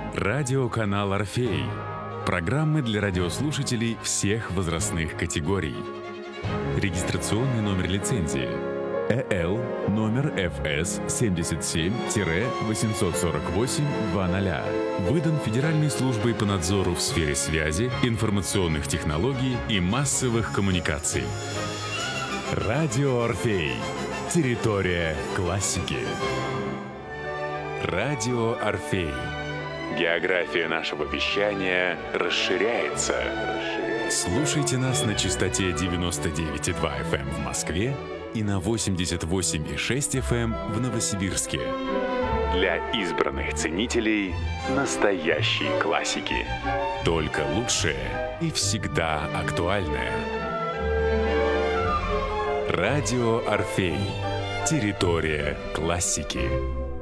Радиоканал «Орфей». Программы для радиослушателей всех возрастных категорий. Регистрационный номер лицензии ЭЛ номер ФС 77-848-00. Выдан Федеральной службой по надзору в сфере связи, информационных технологий и массовых коммуникаций. Радио «Орфей». Территория классики. Радио «Орфей». География нашего вещания расширяется. Слушайте нас на частоте 99,2 FM в Москве и на 88,6 FM в Новосибирске. Для избранных ценителей настоящей классики. Только лучшее и всегда актуальное. Радио «Орфей». Территория классики.